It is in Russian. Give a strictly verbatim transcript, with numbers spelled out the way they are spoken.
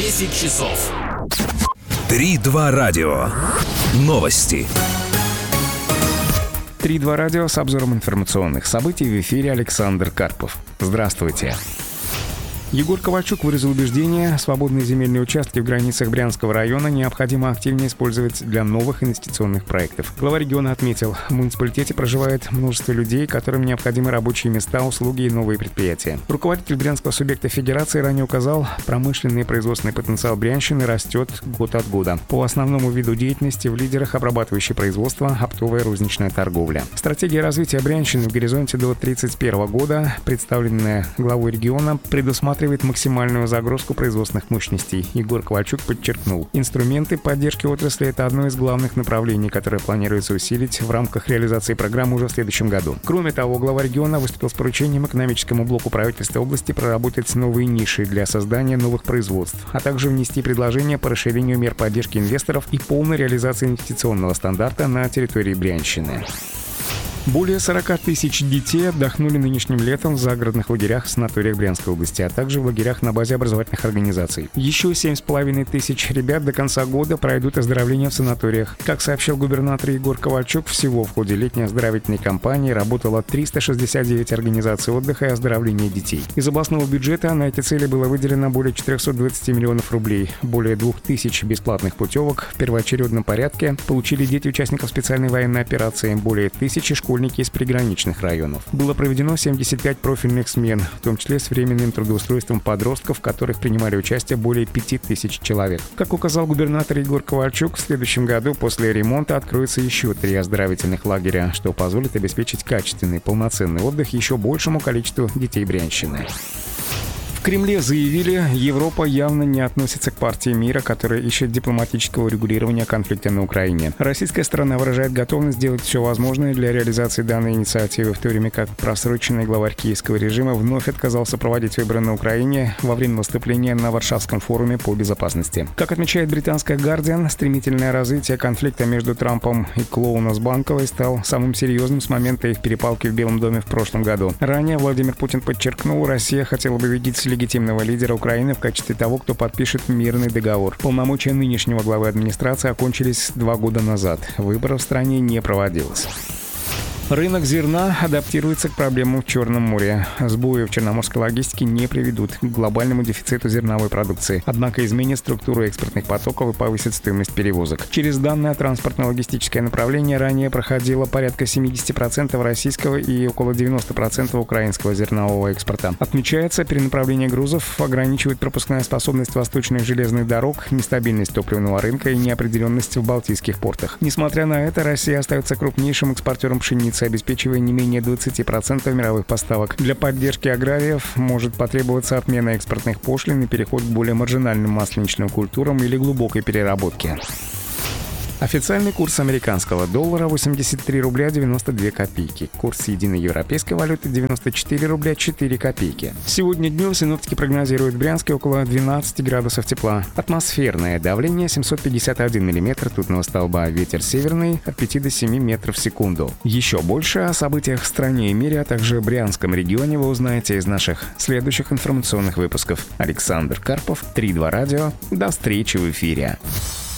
десять часов. Три-два радио. Новости. Три-два радио с обзором информационных событий. В эфире Александр Карпов. Здравствуйте. Егор Ковальчук выразил убеждение, свободные земельные участки в границах Брянского района необходимо активнее использовать для новых инвестиционных проектов. Глава региона отметил, в муниципалитете проживает множество людей, которым необходимы рабочие места, услуги и новые предприятия. Руководитель брянского субъекта федерации ранее указал, промышленный и производственный потенциал Брянщины растет год от года. По основному виду деятельности в лидерах обрабатывающее производство, оптовая розничная торговля. Стратегия развития Брянщины в горизонте до тридцать первого года, представленная главой региона, предусматривает максимальную загрузку производственных мощностей. Егор Ковальчук подчеркнул, инструменты поддержки отрасли – это одно из главных направлений, которое планируется усилить в рамках реализации программы уже в следующем году. Кроме того, глава региона выступил с поручением экономическому блоку правительства области проработать новые ниши для создания новых производств, а также внести предложения по расширению мер поддержки инвесторов и полной реализации инвестиционного стандарта на территории Брянщины. Более сорок тысяч детей отдохнули нынешним летом в загородных лагерях в санаториях Брянской области, а также в лагерях на базе образовательных организаций. Еще семь с половиной тысяч ребят до конца года пройдут оздоровление в санаториях. Как сообщил губернатор Егор Ковальчук, всего в ходе летней оздоровительной кампании работало триста шестьдесят девять организаций отдыха и оздоровления детей. Из областного бюджета на эти цели было выделено более четыреста двадцать миллионов рублей. Более двух тысяч бесплатных путевок в первоочередном порядке получили дети участников специальной военной операции, более тысячи школьников из приграничных районов. Было проведено семьдесят пять профильных смен, в том числе с временным трудоустройством подростков, в которых принимали участие более пяти тысяч человек. Как указал губернатор Егор Ковальчук, в следующем году после ремонта откроется еще три оздоровительных лагеря, что позволит обеспечить качественный, полноценный отдых еще большему количеству детей Брянщины. В Кремле заявили, Европа явно не относится к партии мира, которая ищет дипломатического регулирования конфликта на Украине. Российская сторона выражает готовность сделать все возможное для реализации данной инициативы, в то время как просроченный главарь киевского режима вновь отказался проводить выборы на Украине во время выступления на Варшавском форуме по безопасности. Как отмечает британская «Гардиан», стремительное развитие конфликта между Трампом и клоуном с Банковой стал самым серьезным с момента их перепалки в Белом доме в прошлом году. Ранее Владимир Путин подчеркнул, Россия хотела бы видеть легитимного лидера Украины в качестве того, кто подпишет мирный договор. Полномочия нынешнего главы администрации окончились два года назад. Выборов в стране не проводилось. Рынок зерна адаптируется к проблемам в Черном море. Сбои в черноморской логистике не приведут к глобальному дефициту зерновой продукции, однако изменит структуру экспортных потоков и повысит стоимость перевозок. Через данное транспортно-логистическое направление ранее проходило порядка семьдесят процентов российского и около девяносто процентов украинского зернового экспорта. Отмечается, перенаправление грузов ограничивает пропускная способность восточных железных дорог, нестабильность топливного рынка и неопределенность в балтийских портах. Несмотря на это, Россия остается крупнейшим экспортером пшеницы, обеспечивая не менее двадцать процентов мировых поставок. Для поддержки аграриев может потребоваться отмена экспортных пошлин и переход к более маржинальным масленичным культурам или глубокой переработке. Официальный курс американского доллара восемьдесят три рубля девяносто две копейки. Курс единой европейской валюты девяносто четыре рубля четыре копейки. Сегодня днем синоптики прогнозируют в Брянске около двенадцати градусов тепла. Атмосферное давление семьсот пятьдесят один миллиметр ртутного столба. Ветер северный от пяти до семи метров в секунду. Еще больше о событиях в стране и мире, а также в Брянском регионе вы узнаете из наших следующих информационных выпусков. Александр Карпов, Три-два радио. До встречи в эфире.